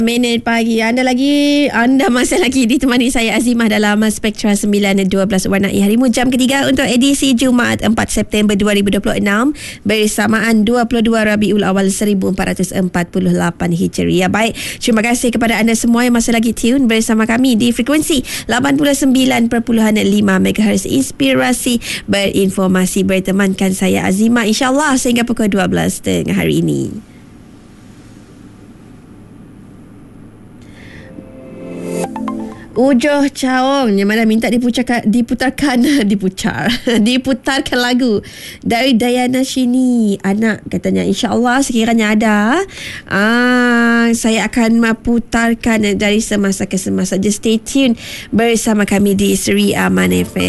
Minit pagi. Anda masih lagi ditemani saya Azimah dalam Spektra 912 Warnai Harimu jam ketiga untuk edisi Jumaat 4 September 2026 bersamaan 22 Rabiul Awal 1448 Hijriah. Baik, terima kasih kepada anda semua yang masih lagi tune bersama kami di frekuensi 89.5 MHz Inspirasi Berinformasi. Bertemankan saya Azimah insyaAllah sehingga pukul 12 tengah hari ini. Ujoh Chaong yang mana minta diputarkan lagu dari Diana Shini, anak katanya. InsyaAllah sekiranya ada, saya akan putarkan dari semasa ke semasa. Just stay tune bersama kami di Seri Aman FM.